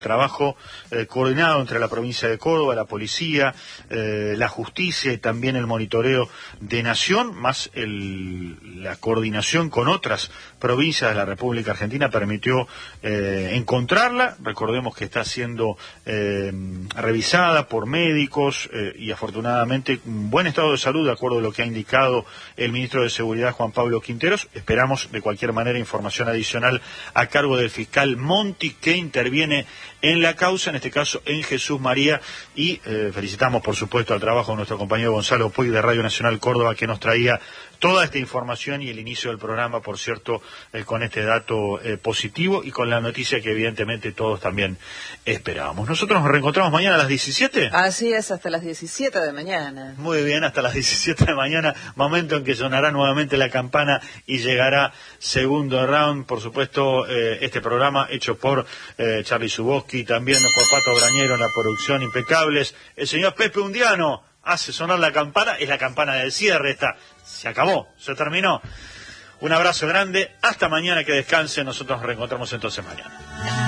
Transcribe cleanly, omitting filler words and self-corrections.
trabajo coordinado entre la provincia de Córdoba, la policía, la justicia y también el monitoreo de Nación, más la coordinación con otras provincias de la República Argentina permitió encontrarla. Recordemos que está siendo revisada por médicos y afortunadamente en buen estado de salud, de acuerdo a lo que ha indicado el ministro de Seguridad, Juan Pablo Quinteros. Esperamos de cualquier manera información adicional a cargo del fiscal Monti, que interviene en la causa, en este caso en Jesús María, y felicitamos por supuesto al trabajo de nuestro compañero Gonzalo Puig de Radio Nacional Córdoba, que nos traía toda esta información y el inicio del programa, por cierto, con este dato positivo y con la noticia que evidentemente todos también esperábamos. Nosotros nos reencontramos mañana a las 17. Así es, hasta las 17 de mañana. Muy bien, hasta las 17 de mañana, momento en que sonará nuevamente la campana y llegará segundo round. Por supuesto, este programa hecho por Charly Zuboski, también por Pato Brañero en la producción, impecables. El señor Pepe Undiano hace sonar la campana, es la campana del cierre esta. Se acabó, se terminó. Un abrazo grande, hasta mañana, que descanse. Nosotros nos reencontramos entonces mañana.